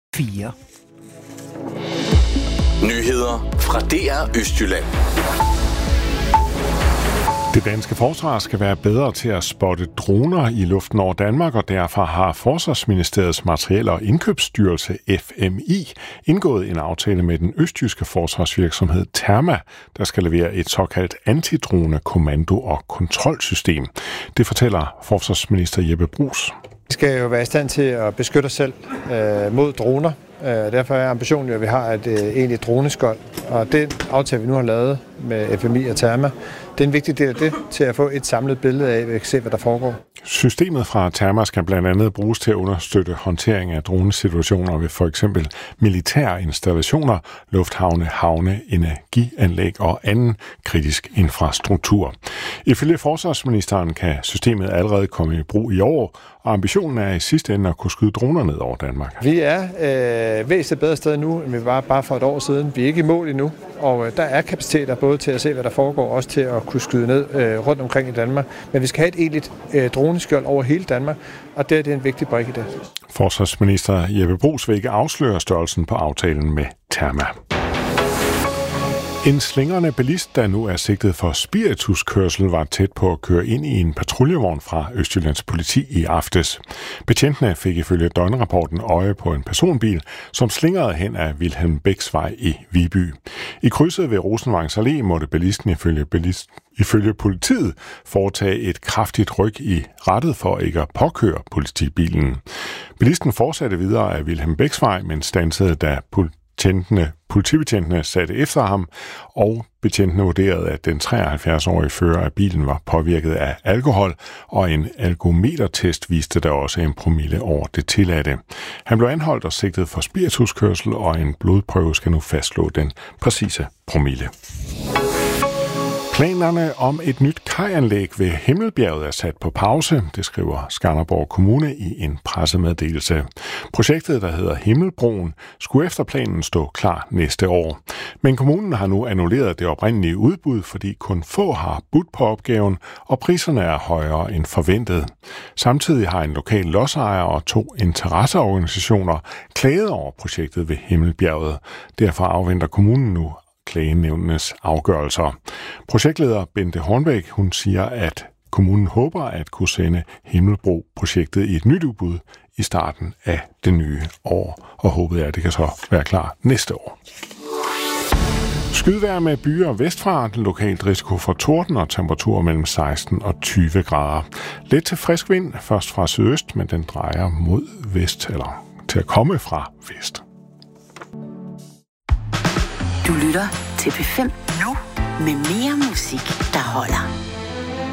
4. Nyheder fra DR Østjylland. Det danske forsvar skal være bedre til at spotte droner i luften over Danmark, og derfor har Forsvarsministeriets Materiel- og Indkøbsstyrelse, FMI, indgået en aftale med den østjyske forsvarsvirksomhed Terma, der skal levere et såkaldt antidrone-kommando- og kontrolsystem. Det fortæller forsvarsminister Jeppe Bruus. Vi skal jo være i stand til at beskytte os selv mod droner. Derfor er ambitionen jo, at vi har et egentligt droneskjold. Og den aftale, vi nu har lavet med FMI og Terma, det er en vigtig del af det, til at få et samlet billede af, at vi kan se, hvad der foregår. Systemet fra Terma skal blandt andet bruges til at understøtte håndtering af dronesituationer ved for eksempel militære installationer, lufthavne, havne, energianlæg og anden kritisk infrastruktur. Ifølge forsvarsministeren kan systemet allerede komme i brug i år, og ambitionen er i sidste ende at kunne skyde droner ned over Danmark. Vi er væsentligt bedre sted nu, end vi var bare for et år siden. Vi er ikke i mål endnu, og der er kapaciteter både til at se, hvad der foregår, og også til at kunne skyde ned rundt omkring i Danmark. Men vi skal have et egentligt droneskjold over hele Danmark, og det er en vigtig brik i det. Forsvarsminister Jeppe Bruus vil ikke afsløre størrelsen på aftalen med Terma. En slingrende bilist, der nu er sigtet for spirituskørsel, var tæt på at køre ind i en patruljevogn fra Østjyllands politi i aftes. Betjentene fik ifølge døgnrapporten øje på en personbil, som slingrede hen ad Vilhelm Bæks Vej i Viby. I krydset ved Rosenvangs Allé måtte bilisten ifølge politiet foretage et kraftigt ryk i rattet for ikke at påkøre politibilen. Bilisten fortsatte videre af Vilhelm Bæks Vej, men standsede, da politibetjentene satte efter ham, og betjentene vurderede, at den 73-årige fører af bilen var påvirket af alkohol, og en alkometertest viste der også en promille over det tilladte. Han blev anholdt og sigtet for spirituskørsel, og en blodprøve skal nu fastslå den præcise promille. Planerne om et nyt kajanlæg ved Himmelbjerget er sat på pause, det skriver Skanderborg Kommune i en pressemeddelelse. Projektet, der hedder Himmelbroen, skulle efter planen stå klar næste år. Men kommunen har nu annulleret det oprindelige udbud, fordi kun få har budt på opgaven, og priserne er højere end forventet. Samtidig har en lokal lodsejer og 2 interesseorganisationer klaget over projektet ved Himmelbjerget. Derfor afventer kommunen nu klagenævnenes afgørelser. Projektleder Bente Hornbæk, hun siger, at kommunen håber at kunne sende Himmelbro-projektet i et nyt udbud i starten af det nye år, og håbet er, at det kan så være klar næste år. Skydvejr med byer vestfra, lokalt risiko for torden og temperaturer mellem 16 og 20 grader. Let til frisk vind, først fra sydøst, men den drejer mod vest, eller til at komme fra vest. Du lytter til P5 nu med mere musik, der holder.